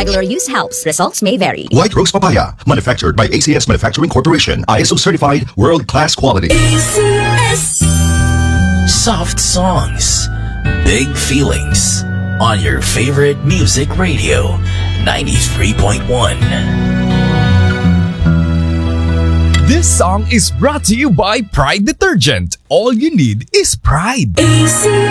Regular use helps. Results may vary. White Rose Papaya, manufactured by ACS Manufacturing Corporation. ISO certified, world-class quality. ACS. Soft songs, big feelings. On your favorite music radio, 93.1. This song is brought to you by Pride Detergent. All you need is pride. ACS.